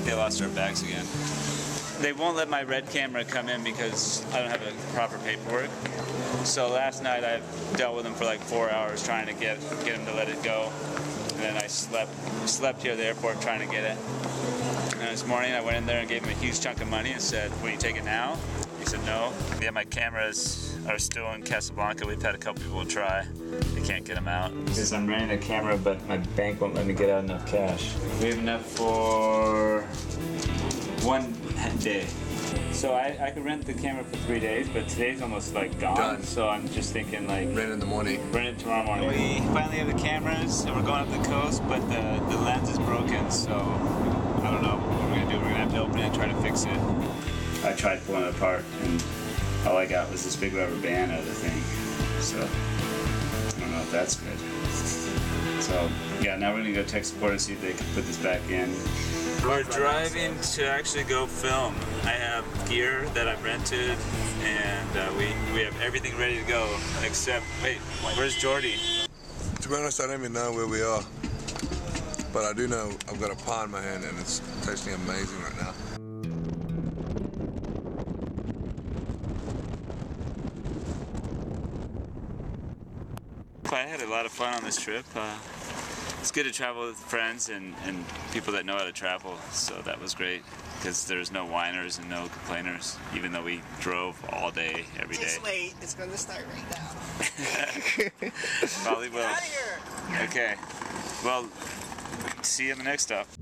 think they lost their bags again. They won't let my red camera come in because I don't have the proper paperwork. So last night I dealt with them for like 4 hours trying to get them to let it go. And then I slept here at the airport trying to get it. And this morning I went in there and gave him a huge chunk of money and said, "Will you take it now?" He said no. Yeah, my cameras are still in Casablanca. We've had a couple people try. They can't get them out. Because I'm renting a camera, but my bank won't let me get out enough cash. We have enough for 1 day. So I could rent the camera for 3 days, but today's almost like gone. So I'm just thinking like rent in the morning. Rent it tomorrow morning. We finally have the cameras and we're going up the coast, but the lens is broken, so I don't know what we're gonna do. We're gonna have to open it and try to fix it. I tried pulling it apart and all I got was this big rubber band out of the thing. So I don't know if that's good. So yeah, now we're gonna go tech support and see if they can put this back in. We're driving to actually go film. I have gear that I've rented, and we have everything ready to go. Except, wait, where's Jordy? To be honest, I don't even know where we are, but I do know I've got a pie in my hand and it's tasting amazing right now. I had a lot of fun on this trip. It's good to travel with friends and people that know how to travel, so that was great because there's no whiners and no complainers, even though we drove all day, every day. Just wait, it's going to start right now. Probably will. Get out of here! Okay, well, see you in the next stop.